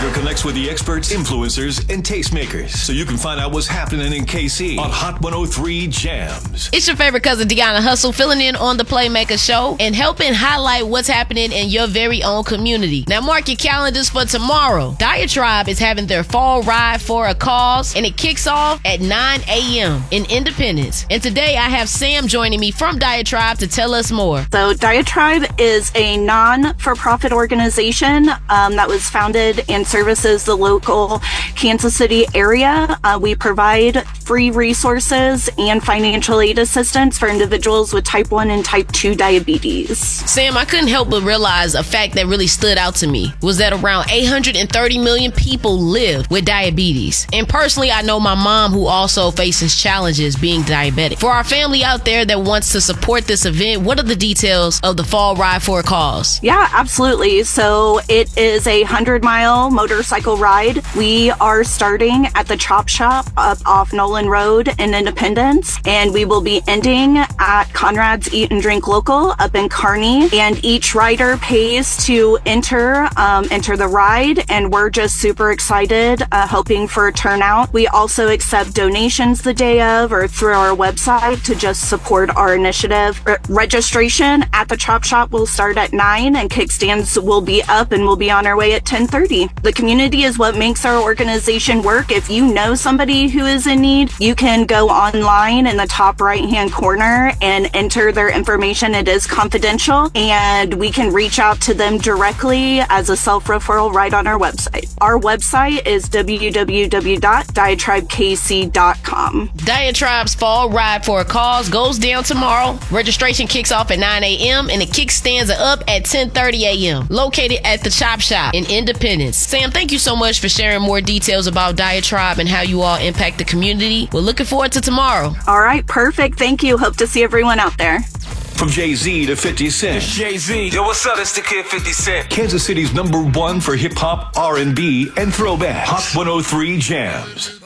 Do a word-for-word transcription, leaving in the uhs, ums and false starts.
Favor connects with the experts, influencers, and tastemakers so you can find out what's happening in K C on Hot one oh three Jams. It's your favorite cousin, Deanna Hustle, filling in on the Playmaker Show and helping highlight what's happening in your very own community. Now, mark your calendars for tomorrow. Diatribe is having their fall ride for a cause, and it kicks off at nine a.m. in Independence. And today, I have Sam joining me from Diatribe to tell us more. So, Diatribe is a non-for-profit organization um, that was founded and services the local Kansas City area. Uh, we provide free resources and financial aid assistance for individuals with type one and type two diabetes. Sam, I couldn't help but realize a fact that really stood out to me was that around eight hundred thirty million people live with diabetes. And personally, I know my mom who also faces challenges being diabetic. For our family out there that wants to support this event, what are the details of the Fall Ride for a Cause? Yeah, absolutely. So it is a hundred mile motorcycle ride. We are starting at the Chop Shop up off Nolan Road in Independence, and we will be ending at Conrad's Eat and Drink Local up in Kearney. And each rider pays to enter um, enter the ride, and we're just super excited, uh, hoping for a turnout. We also accept donations the day of or through our website to just support our initiative. Re- registration at the Chop Shop will start at nine, and kickstands will be up and we'll be on our way at ten thirty. The community is what makes our organization work. If you know somebody who is in need, you can go online in the top right hand corner and enter their information. It is confidential, and we can reach out to them directly as a self-referral right on our website. Our website is w w w dot diatribe k c dot com. Diatribe's Fall Ride for a Cause goes down tomorrow. Registration kicks off at nine a.m. and the kickstands are up at ten thirty a.m. Located at the Chop Shop in Independence. Sam, thank you so much for sharing more details about Diatribe and how you all impact the community. We're looking forward to tomorrow. All right, perfect. Thank you. Hope to see everyone out there. From Jay-Z to fifty Cent. It's Jay-Z. Yo, what's up? It's the kid fifty Cent. Kansas City's number one for hip-hop, R and B, and throwback. Hot one oh three Jams.